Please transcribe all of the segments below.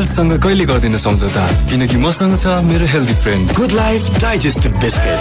हेल्थसँग कहिले गर्दिन सम्झौता, किनकि मसँग छ मेरो healthy friend good life digestive biscuit.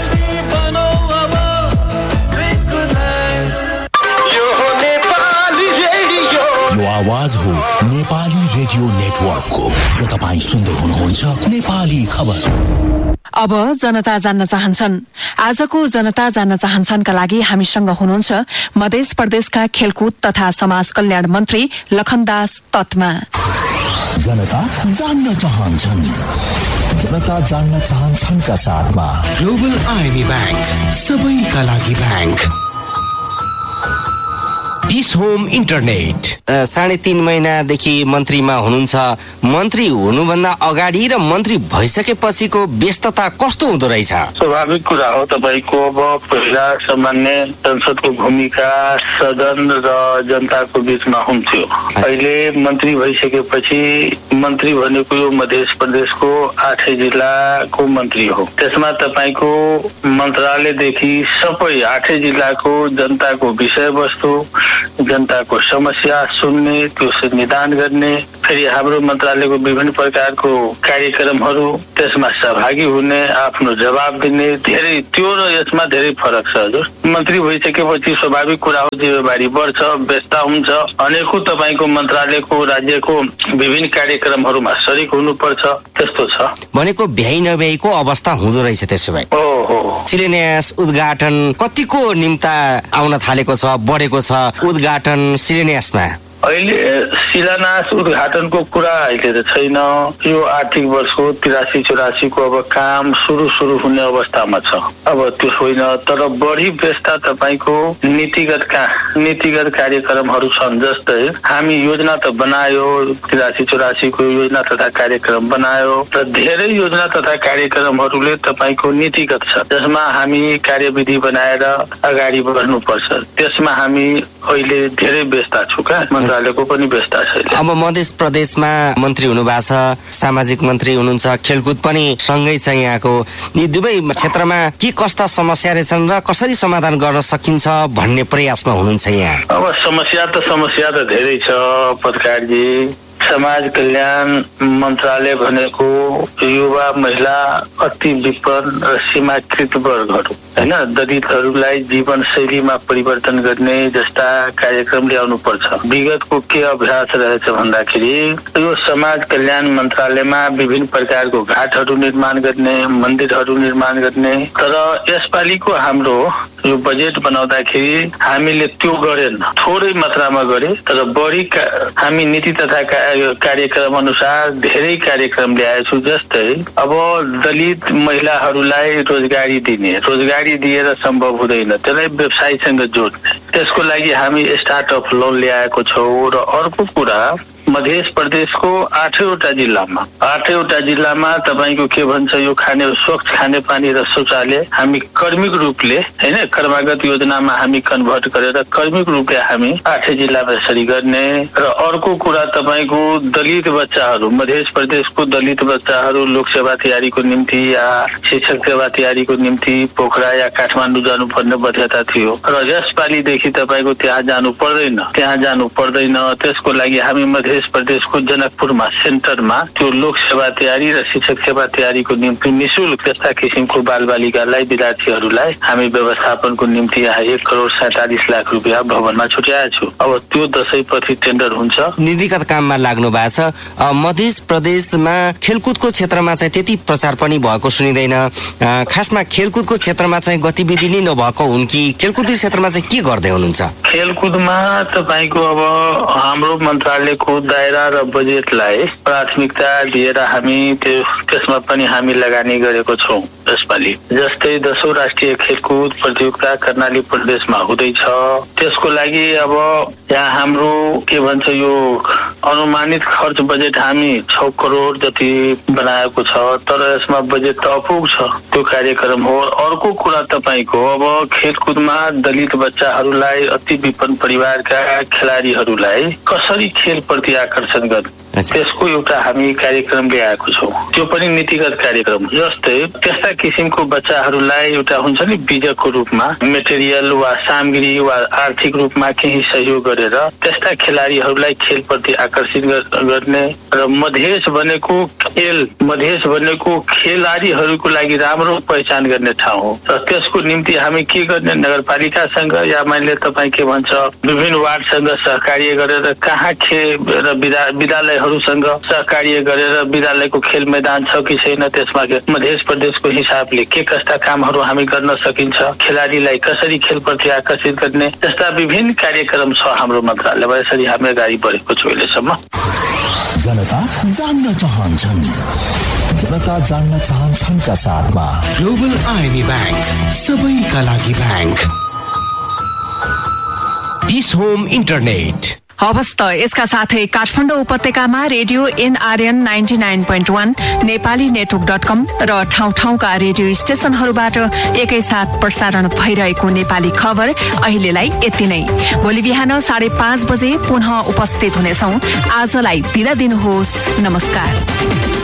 यो आवाज हो नेपाली रेडियो नेटवर्कको र तपाईँ सुन्दै हुनुहुन्छ नेपाली खबर। अब जनता जान्न चाहन्छन्। आजको जनता जान्न चाहन्छनका लागि हामीसँग हुनुहुन्छ मध्य प्रदेशका खेलकुद तथा समाज कल्याण मन्त्री लखनदास तत्मा। जनता जान्न चाहन्छन्, जनता जान्न चाहन्छनका साथमा ग्लोबल आइमी ब्याङ्क, सबैका लागि ब्याङ्क। डिस होम इन्टरनेट 3.5 महिनादेखि मन्त्रीमा हुनुहुन्छ। मन्त्री हुनुभन्दा अगाडि र मन्त्री भइसकेपछिको व्यस्तता कस्तो हुँदो रहेछ? स्वाभाविक कुरा हो। तपाईँको अब पहिला सामान्य संसदको भूमिका सदन र जनताको बीचमा हुन्थ्यो। अहिले मन्त्री भइसकेपछि मन्त्री भनेको यो मध्य प्रदेशको 8 जिल्लाको मन्त्री हो। त्यसमा तपाईँको मन्त्रालयदेखि सबै 8 जिल्लाको जनताको विषयवस्तु, जनताको समस्या सुन्ने, त्यो निदान गर्ने, फेरि हाम्रो मन्त्रालयको विभिन्न प्रकारको कार्यक्रमहरू त्यसमा सहभागी हुने, आफ्नो जवाब दिने, धेरै त्यो र यसमा धेरै फरक छ। हजुर, मन्त्री भइसकेपछि स्वाभाविक कुरा हो, जिम्मेवारी बढ्छ, व्यस्त हुन्छ, अनेकौं तपाईँको मन्त्रालयको राज्यको विभिन्न कार्यक्रमहरूमा सरिक हुनुपर्छ, त्यस्तो छ। भनेको भ्याइ नभ्याइको अवस्था हुँदो रहेछ। त्यसो भए शिलान्यास उद्घाटन कतिको निम्ता आउन थालेको छ, बढेको छ उद्घाटन शिलान्यासमा? अहिले शिलान्यास उद्घाटनको कुरा अहिले त छैन। यो आर्थिक वर्षको 83-84 को अब काम सुरु हुने अवस्थामा छ। अब त्यो होइन, तर बढी व्यस्त तपाईँको नीतिगत कार्यक्रमहरू छन्। जस्तै हामी योजना त बनायो, 83-84 को योजना तथा कार्यक्रम बनायो र धेरै योजना तथा कार्यक्रमहरूले तपाईँको नीतिगत छ, जसमा हामी कार्यविधि बनाएर अगाडि बढ्नुपर्छ। त्यसमा हामी अहिले धेरै व्यस्त छौँ। मन्त्रालयको पनि व्यस्त छ। अब मध्य प्रदेशमा मन्त्री हुनुभएको छ, सामाजिक मन्त्री हुनुहुन्छ, खेलकुद पनि सँगै छ यहाँको। यी दुवै क्षेत्रमा के कस्ता समस्या रहेछन् र कसरी समाधान गर्न सकिन्छ भन्ने प्रयासमा हुनुहुन्छ यहाँ? अब समस्या त धेरै छ पत्रकारजी। समाज कल्याण मन्त्रालय भनेको युवा, महिला, अति विपन्न र सीमाकृत वर्गहरू हैन, दलितहरूलाई जीवन शैलीमा परिवर्तन गर्ने जस्ता कार्यक्रम ल्याउनु पर्छ। विगतको के अभ्यास रहेछ भन्दाखेरि यो समाज कल्याण मन्त्रालयमा विभिन्न प्रकारको घाटहरू निर्माण गर्ने, मन्दिरहरू निर्माण गर्ने, तर यसपालिको हाम्रो यो बजेट बनाउँदाखेरि हामीले त्यो गरेन, थोरै मात्रामा गरे, तर बढी हामी नीति तथा कार्यक्रम अनुसार धेरै कार्यक्रम ल्याएछु। जस्तै अब दलित महिलाहरूलाई रोजगारी दिएर सम्भव हुँदैन, त्यसलाई व्यवसायसँग जोड्ने, त्यसको लागि हामी स्टार्टअप लोन ल्याएको छौँ। र अर्को कुरा, मध्य प्रदेशको 8वटा जिल्लामा तपाईँको के भन्छ, यो स्वच्छ खानेपानी र शौचालय हामी कर्मिक रूपले हैन, कर्मागत योजनामा हामी कन्भर्ट गरेर कर्मिक रूपले हामी 8 जिल्लामा यसरी गर्ने। र अर्को कुरा, तपाईँको दलित बच्चाहरू, मध्य प्रदेशको दलित बच्चाहरू लोक सेवा तयारीको निम्ति या शिक्षक सेवा तयारीको निम्ति पोखरा या काठमाडौँ जानुपर्ने बाध्यता थियो, र यसपालिदेखि तपाईँको त्यहाँ जानु पर्दैन। त्यसको लागि हामी मध्य प्रदेशको जनकपुरमा सेन्टरमा त्यो लोक सेवा तयारी र शिक्षक सेवा तयारीको निम्ति निःशुल्क त्यस्ता किसिमको बालबालिकालाई, विद्यार्थीहरूलाई हामी व्यवस्थापनको निम्ति यहाँ 1,47,00,000 रुपियाँ भवनमा छुट्याएको छु। अब त्यो दशैंपछि टेन्डर हुन्छ। नीतिगत काममा लाग्नु भएको छ। मध्य प्रदेशमा खेलकुदको क्षेत्रमा चाहिँ त्यति प्रचार पनि भएको सुनिँदैन। खासमा खेलकुदको क्षेत्रमा चाहिँ गतिविधि नै नभएको हुन् कि खेलकुदको क्षेत्रमा चाहिँ के गर्दै हुनुहुन्छ? खेलकुदमा तपाईँको अब हाम्रो मन्त्रालयको दायरा र बजेटलाई प्राथमिकता दिएर हामी त्यसमा पनि हामी लगानी गरेको छौँ। यसपालि जस्तै 10औं राष्ट्रिय खेलकुद प्रतियोगिता कर्णाली प्रदेशमा हुँदैछ। त्यसको लागि अब यहाँ हाम्रो के भन्छ, यो अनुमानित खर्च बजेट हामी 6 करोड जति बनाएको छ, तर यसमा बजेट त अपुग छ। त्यो कार्यक्रम हो। अर्को कुरा, तपाईँको अब खेलकुदमा दलित बच्चाहरूलाई, अति विपन्न परिवारका खेलाडीहरूलाई कसरी खेल प्रति आकर्षण गर्ने, त्यसको एउटा हामी कार्यक्रम ल्याएको छौँ। त्यो पनि नीतिगत कार्यक्रम। जस्तै त्यस्ता किसिमको बच्चाहरूलाई एउटा हुन्छ नि बीजकको रूपमा मेटेरियल वा सामग्री वा आर्थिक रूपमा केही सहयोग गरेर त्यस्ता खेलाडीहरूलाई खेलप्रति आकर्षित गर्ने र मधेस भनेको खेलाडीहरूको लागि राम्रो पहिचान गर्ने ठाउँ हो। र त्यसको निम्ति हामी के गर्ने नगरपालिकासँग या मैले तपाईँ के भन्छ विभिन्न वार्डसँग सहकार्य गरेर कहाँ र विद्यालयहरूसँग सहकार्य गरेर विद्यालयको खेल मैदान छ कि छैन त्यसमा मध्य प्रदेशको हिसाबले के कस्ता कामहरू हामी गर्न सकिन्छ, खेलाडीलाई कसरी खेलप्रति आकर्षित गर्ने जस्ता विभिन्न कार्यक्रम छ हाम्रो मन्त्रालयमा। यसरी हामी अगाडि बढेको छु अहिलेसम्म। जनता जान्न चाहन्छन्, जनता जान्न चाहन्छन् का साथमा ग्लोबल आइमी बैंक, सबैका लागि बैंक। Dish home internet. हवस् त यसका साथै काठमाडौँ उपत्यकामा रेडियो NRN 99.1, नेपाली network.com र ठाउँ ठाउँका रेडियो स्टेशनहरूबाट एकैसाथ प्रसारण भइरहेको नेपाली खबर अहिलेलाई यति नै। भोलि बिहान 5:30 बजे पुनः उपस्थित हुनेछौँ। आजलाई बिदा दिनुहोस्, नमस्कार।